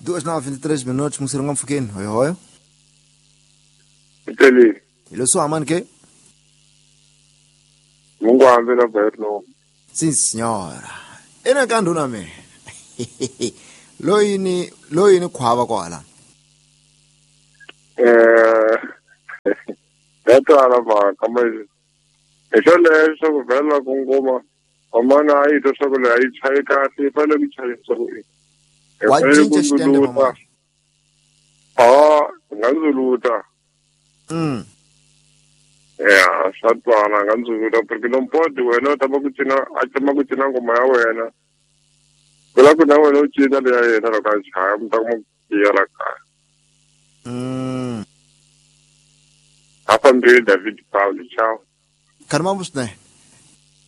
2:23 musiranga mfukeni. Hoyo hoyo. Nteli. Ilo so amani ke? Mungu ambe na Berno. Si signora. Ena kanduna me. Loyini khwaba kwala. Dato ala ba kamay. Eso le so vela kungoma. Omana ai to so le ai chai ka ti pale bi chai so. Wajinje stende mama. Nganzuluta. Ya, satwana nganzuluta porque non pode wena tabakutina atamakutina ngoma ya wena. Kula kuna wena uchida le ya yena ka chaya mtamu yala ka. Hapa ndio David Paul chao. Karma busne.